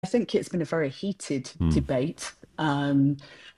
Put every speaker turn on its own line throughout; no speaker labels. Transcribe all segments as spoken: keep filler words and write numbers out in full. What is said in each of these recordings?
I think it's been a very heated
Hmm.
debate. Um,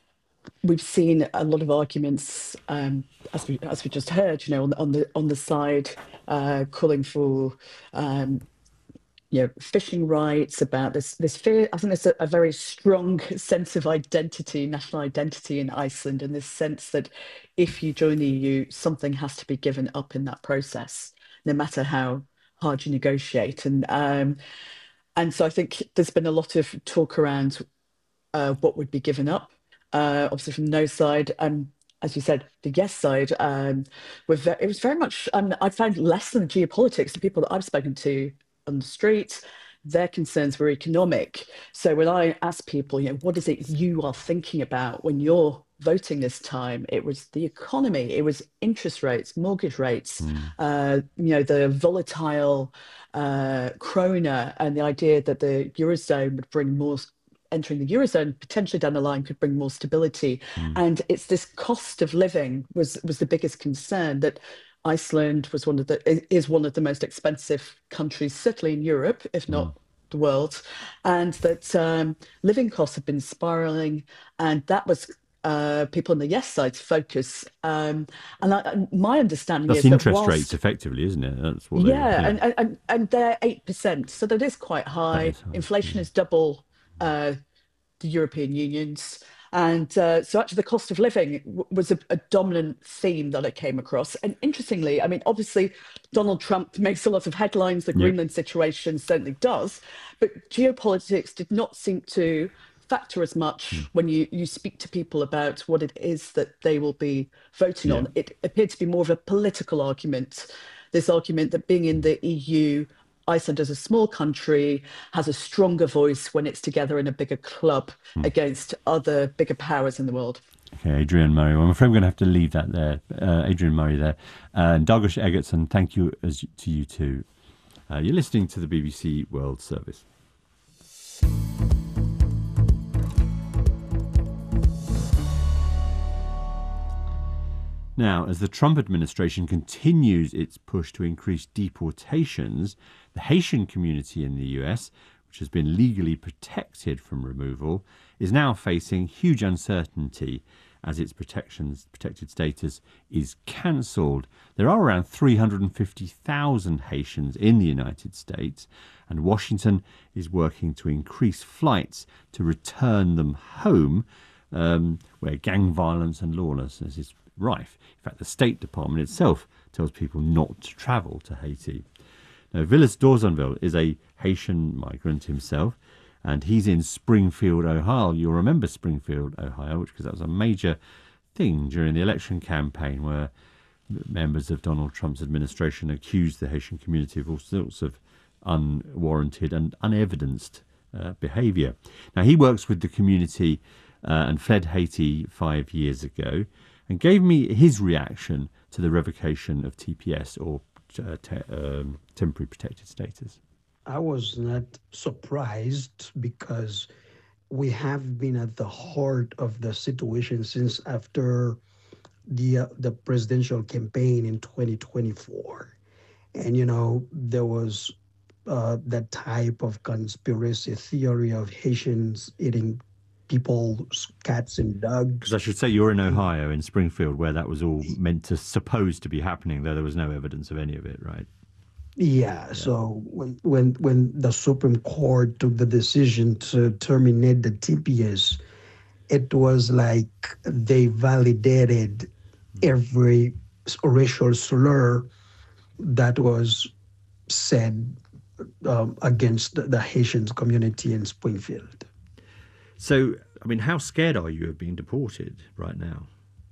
we've seen a lot of arguments, um, as we as we just heard, you know, on, on the on the side uh, calling for um, you know, fishing rights, about this this fear. I think there's a, a very strong sense of identity, national identity in Iceland, and this sense that if you join the E U, something has to be given up in that process, no matter how hard you negotiate. And um, and so I think there's been a lot of talk around uh, what would be given up. Uh, obviously, from no side, um, as you said, the yes side, um, were ve- it was very much. Um, I found less than geopolitics. The people that I've spoken to on the street, their concerns were economic. So when I asked people, you know, what is it you are thinking about when you're voting this time? It was the economy. It was interest rates, mortgage rates,
Hmm.
uh, you know, the volatile uh, krona, and the idea that the eurozone would bring more entering the eurozone potentially down the line could bring more stability.
Hmm.
And it's this cost of living was was the biggest concern, that Iceland was one of the is one of the most expensive countries, certainly in Europe, if
Hmm.
not the world, and that um, living costs have been spiraling, and that was. Uh, people on the yes side's focus, um, and, I, and my understanding
That's
is that
interest rates,
whilst
effectively, isn't it? That's what they.
yeah,
Yeah,
and and and and they're eight percent, so that is quite
that
high.
is high.
Inflation
Yeah.
is double uh, the European Union's. And uh, so actually the cost of living w- was a, a dominant theme that I came across. And interestingly, I mean, obviously Donald Trump makes a lot of headlines, the
Yep.
Greenland situation certainly does, but geopolitics did not seem to factor as
Hmm.
much when you, you speak to people about what it is that they will be voting
Yeah.
on. It appeared to be more of a political argument, this argument that being in the E U, Iceland as a small country has a stronger voice when it's together in a bigger club
Hmm.
against other bigger powers in the world.
Okay, Adrian Murray. Well, I'm afraid we're going to have to leave that there. Uh, Adrian Murray there. Uh, and Douglas Egerton, thank you as to you too. Uh, you're listening to the B B C World Service. Now, as the Trump administration continues its push to increase deportations, the Haitian community in the U S, which has been legally protected from removal, is now facing huge uncertainty as its protections, protected status is cancelled. There are around three hundred fifty thousand Haitians in the United States, and Washington is working to increase flights to return them home, um, where gang violence and lawlessness is rife. In fact, the State Department itself tells people not to travel to Haiti. Now, Villas Dorzonville is a Haitian migrant himself, and he's in Springfield, Ohio. You'll remember Springfield, Ohio, which because that was a major thing during the election campaign, where members of Donald Trump's administration accused the Haitian community of all sorts of unwarranted and unevidenced uh, behaviour. Now, he works with the community uh, and fled Haiti five years ago, and gave me his reaction to the revocation of T P S, or uh, te- um, temporary protected status.
I was not surprised because we have been at the heart of the situation since after the uh, the presidential campaign in twenty twenty-four. And you know, there was uh, that type of conspiracy theory of Haitians eating people's cats and
Because
dogs.
I should say you're in Ohio, in Springfield, where that was all meant to supposed to be happening, though there was no evidence of any of it, right?
Yeah,
Yeah.
so when when when the Supreme Court took the decision to terminate the T P S, it was like they validated every racial slur that was said um, against the, the Haitian community in Springfield.
So, I mean, how scared are you of being deported right now?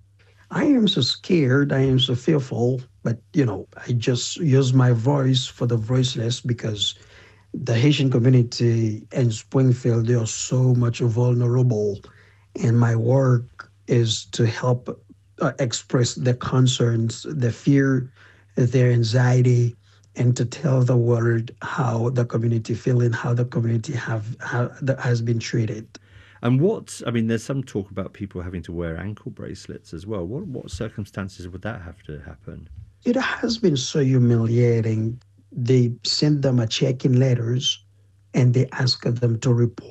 I am so scared, I am so fearful, but you know, I just use my voice for the voiceless because the Haitian community in Springfield, they are so much vulnerable. And my work is to help uh, express their concerns, their fear, their anxiety, and to tell the world how the community feeling, how the community have how, that has been treated.
And what, I mean, there's some talk about people having to wear ankle bracelets as well. What what circumstances would that have to happen?
It has been so humiliating. They send them a check in letters, and they ask them to report